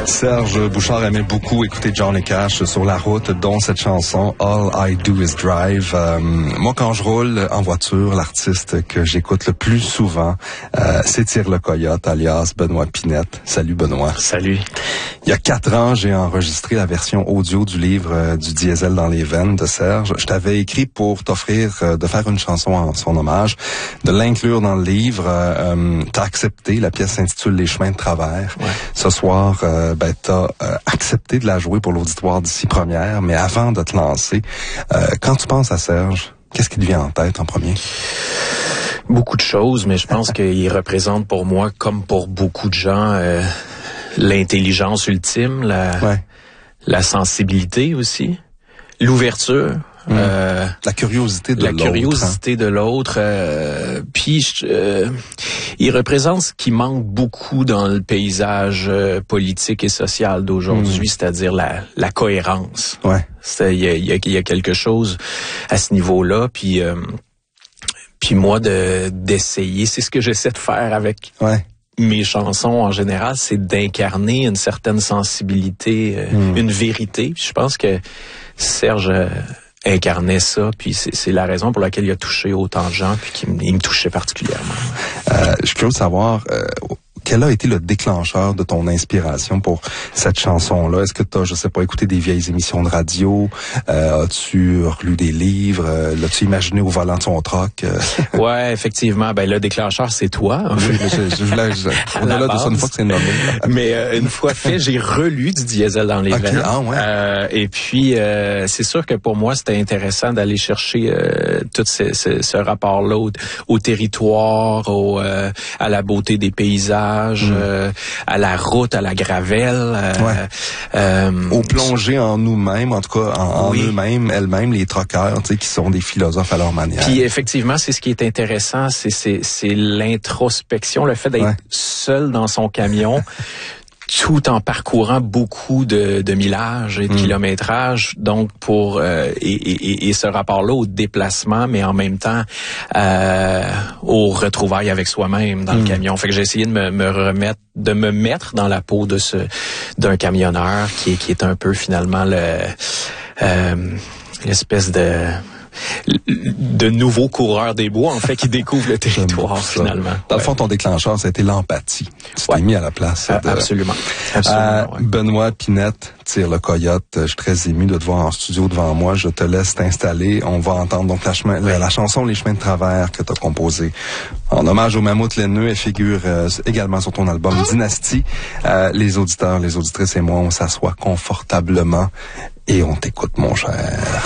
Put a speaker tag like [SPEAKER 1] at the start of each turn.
[SPEAKER 1] Serge Bouchard aimait beaucoup écouter Johnny Cash sur la route, dont cette chanson All I Do Is Drive. Moi, quand je roule en voiture, l'artiste que j'écoute le plus souvent, c'est Tire le Coyote, alias Benoît Pinette. Salut Benoît.
[SPEAKER 2] Salut.
[SPEAKER 1] Il y a 4 ans, j'ai enregistré la version audio du livre du Diesel dans les veines de Serge. Je t'avais écrit pour t'offrir de faire une chanson en son hommage, de l'inclure dans le livre. T'as accepté. La pièce s'intitule Les chemins de travers.
[SPEAKER 2] Ouais.
[SPEAKER 1] Ce soir, t'as accepté de la jouer pour l'auditoire d'ici première, mais avant de te lancer, quand tu penses à Serge, qu'est-ce qui te vient en tête en premier?
[SPEAKER 2] Beaucoup de choses, mais je pense qu'il représente pour moi, comme pour beaucoup de gens, l'intelligence ultime, la sensibilité aussi, l'ouverture.
[SPEAKER 1] La curiosité de l'autre.
[SPEAKER 2] La curiosité de l'autre. Puis, il représente ce qui manque beaucoup dans le paysage politique et social d'aujourd'hui, c'est-à-dire la cohérence.
[SPEAKER 1] Ouais.
[SPEAKER 2] Il y a quelque chose à ce niveau-là. Puis moi, d'essayer, c'est ce que j'essaie de faire avec mes chansons en général, c'est d'incarner une certaine sensibilité, une vérité. Puis je pense que Serge incarnait ça, puis c'est la raison pour laquelle il a touché autant de gens, puis qu'il me touchait particulièrement.
[SPEAKER 1] Je suis curieux de savoir quel a été le déclencheur de ton inspiration pour cette chanson-là? Est-ce que tu as, je sais pas, écouté des vieilles émissions de radio? As-tu relu des livres? L'as-tu imaginé au volant de son truck?
[SPEAKER 2] Ouais, effectivement. Ben, le déclencheur, c'est toi.
[SPEAKER 1] Oui, je voulais, au-delà de ça, une fois que c'est nommé.
[SPEAKER 2] Mais une fois fait, j'ai relu du Diesel dans les veines.
[SPEAKER 1] Ah, ouais.
[SPEAKER 2] Et puis, c'est sûr que pour moi, c'était intéressant d'aller chercher tout ce rapport-là au territoire, à la beauté des paysages, à la route, à la gravelle.
[SPEAKER 1] Au plonger en nous-mêmes, en tout cas en eux-mêmes, elles-mêmes, les truckers, tu sais, qui sont des philosophes à leur manière.
[SPEAKER 2] Puis effectivement, c'est ce qui est intéressant, c'est l'introspection, le fait d'être seul dans son camion. Tout en parcourant beaucoup de millages et de kilométrages, donc pour et ce rapport-là au déplacement, mais en même temps au retrouvailles avec soi-même dans le camion. Fait que j'ai essayé de me mettre dans la peau d'un camionneur qui est un peu finalement l'espèce de nouveaux coureurs des bois, en fait, qui découvrent le territoire, finalement.
[SPEAKER 1] Dans le fond, ton déclencheur, ça a été l'empathie. Tu t'es mis à la place.
[SPEAKER 2] Absolument.
[SPEAKER 1] Benoît Pinette, Tire le Coyote, je suis très ému de te voir en studio devant moi. Je te laisse t'installer. On va entendre donc la chanson Les chemins de travers que tu as composée en hommage au mammouth laineux. Elle figure également sur ton album Dynastie. Les auditeurs, les auditrices et moi, on s'assoit confortablement et on t'écoute, mon cher.